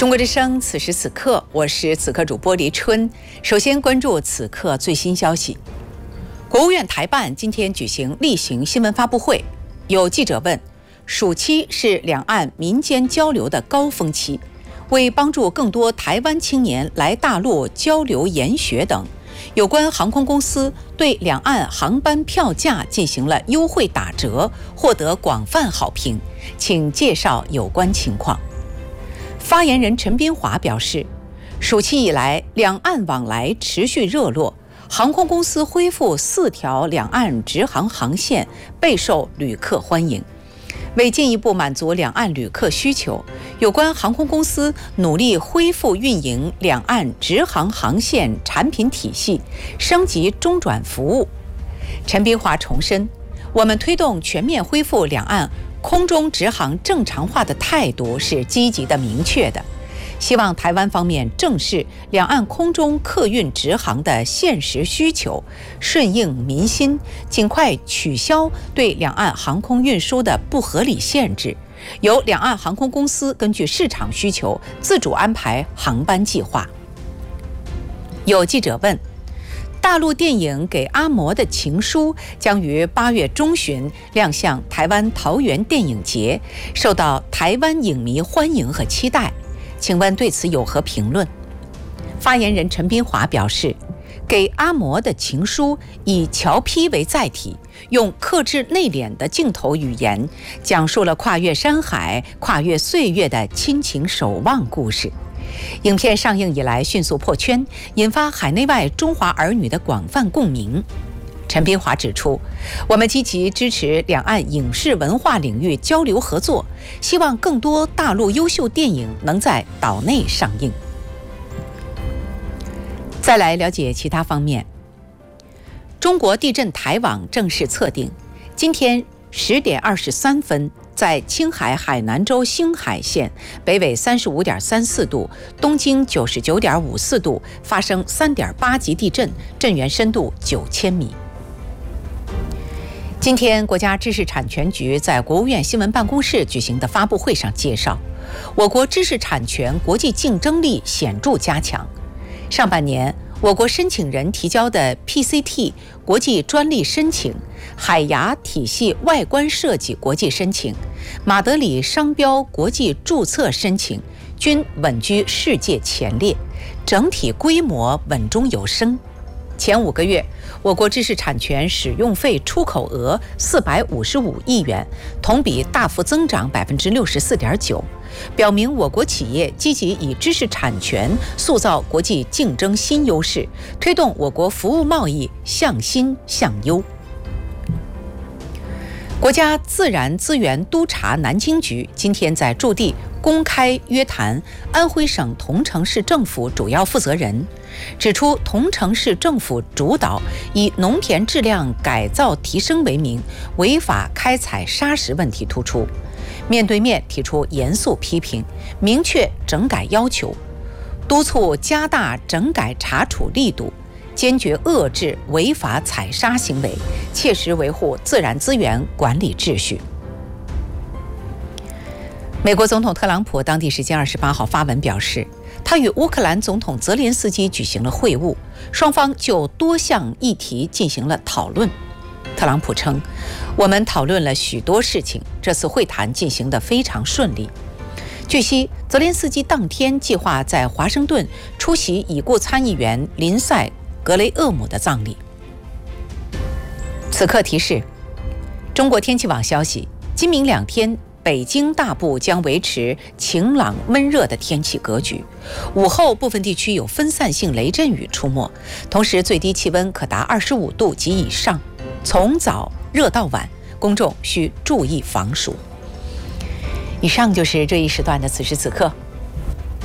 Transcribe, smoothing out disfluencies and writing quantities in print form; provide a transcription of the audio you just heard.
中国之声，此时此刻，我是此刻主播黎春。首先关注此刻最新消息。国务院台办今天举行例行新闻发布会，有记者问：暑期是两岸民间交流的高峰期，为帮助更多台湾青年来大陆交流研学等，有关航空公司对两岸航班票价进行了优惠打折，获得广泛好评，请介绍有关情况。发言人陈斌华表示，暑期以来，两岸往来持续热络，航空公司恢复4条两岸直航航线，备受旅客欢迎。为进一步满足两岸旅客需求，有关航空公司努力恢复运营两岸直航航线产品体系，升级中转服务。陈斌华重申，我们推动全面恢复两岸空中直航正常化的态度是积极的、明确的，希望台湾方面正视两岸空中客运直航的现实需求，顺应民心，尽快取消对两岸航空运输的不合理限制，由两岸航空公司根据市场需求自主安排航班计划。有记者问，大陆电影《给阿嬷的情书》将于8月中旬亮相台湾桃园电影节，受到台湾影迷欢迎和期待，请问对此有何评论？发言人陈斌华表示，给阿嬷的情书以乔批为载体，用克制内敛的镜头语言，讲述了跨越山海、跨越岁月的亲情守望故事。影片上映以来迅速破圈，引发海内外中华儿女的广泛共鸣。陈斌华指出，我们积极支持两岸影视文化领域交流合作，希望更多大陆优秀电影能在岛内上映。再来了解其他方面。中国地震台网正式测定，今天10点23分，在青海海南州兴海县北纬35.34度、东经99.54度发生3.8级地震，震源深度9000米。今天，国家知识产权局在国务院新闻办公室举行的发布会上介绍，我国知识产权国际竞争力显著加强。上半年，我国申请人提交的 PCT 国际专利申请、海牙体系外观设计国际申请、马德里商标国际注册申请均稳居世界前列，整体规模稳中有升。前5个月，我国知识产权使用费出口额455亿元，同比大幅增长64.9%，表明我国企业积极以知识产权塑造国际竞争新优势，推动我国服务贸易向新向优。国家自然资源督察南京局今天在驻地公开约谈安徽省桐城市政府主要负责人，指出桐城市政府主导以农田质量改造提升为名，违法开采砂石问题突出，面对面提出严肃批评，明确整改要求，督促加大整改查处力度，坚决遏制违法采砂行为，切实维护自然资源管理秩序。美国总统特朗普当地时间28号发文表示，他与乌克兰总统泽连斯基举行了会晤，双方就多项议题进行了讨论。特朗普称，我们讨论了许多事情，这次会谈进行得非常顺利。据悉，泽连斯基当天计划在华盛顿出席已故参议员林赛·格雷厄姆的葬礼。此刻提示，中国天气网消息，今明2天北京大部将维持晴朗闷热的天气格局，午后部分地区有分散性雷阵雨出没，同时最低气温可达25度及以上，从早热到晚，公众需注意防暑。以上就是这一时段的此时此刻，